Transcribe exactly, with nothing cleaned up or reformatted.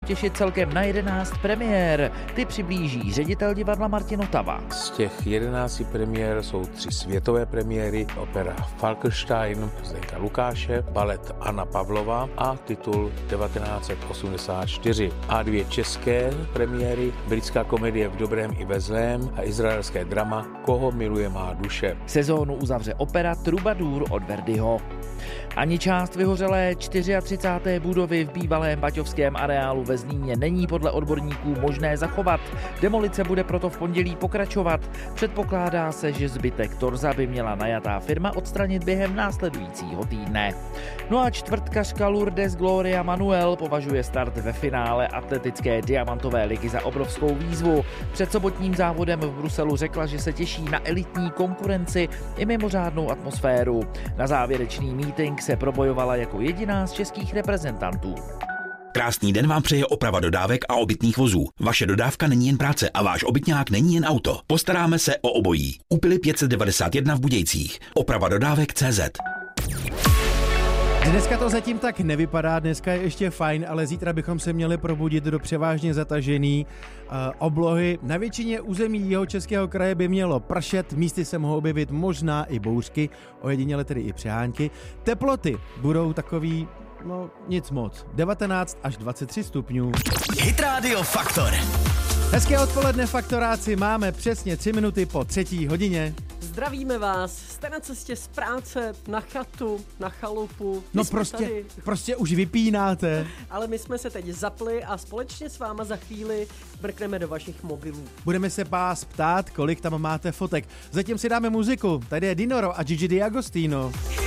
těšit celkem na jedenáct premiér. Ty přiblíží ředitel divadla Martin Otava. Z těch jedenácti premiér jsou tři světové premiéry, opera Falkenstein Zdeňka Lukáše, balet Anna Pavlova a titul devatenáct set osmdesát čtyři. A dvě české premiéry, britská komedie V dobrém i ve zlém a izraelské drama Koho miluje má duše. Sezónu uzavře opera Troubadour od Verdiho. Ani část vyhořelé třicáté čtvrté budovy v bývalém baťovském areálu ve Zlíně není podle odborníků možné zachovat. Demolice bude proto v pondělí pokračovat. Předpokládá se, že zbytek torza by měla najatá firma odstranit během následujícího týdne. No a čtvrtkařka Lourdes Gloria Manuel považuje start ve finále atletické diamantové ligy za obrovskou výzvu. Před sobotním závodem v Bruselu řekla, že se těší na elitní konkurenci i mimořádnou atmosféru. Na závěrečný meeting se probojovala jako jediná z českých reprezentantů. Krásný den vám přeje Oprava dodávek a obytných vozů. Vaše dodávka není jen práce a váš obytňák není jen auto. Postaráme se o obojí. Úpily pět set devadesát jedna v Budějcích. Oprava dodávek tečka cé zet. Dneska to zatím tak nevypadá, dneska je ještě fajn, ale zítra bychom se měli probudit do převážně zatažený uh, oblohy. Na většině území jihočeského kraje by mělo pršet, místy se mohou objevit možná i bouřky, ojediněle tedy i přehánky. Teploty budou takový, no nic moc, devatenáct až dvacet tři stupňů. Hit Radio Faktor. Hezké odpoledne, faktoráci, máme přesně tři minuty po třetí hodině. Zdravíme vás, jste na cestě z práce, na chatu, na chalupu. My no prostě, tady. prostě už vypínáte. Ale my jsme se teď zapli a společně s váma za chvíli brkneme do vašich mobilů. Budeme se vás ptát, kolik tam máte fotek. Zatím si dáme muziku, tady je Dinoro a Gigi D'Agostino.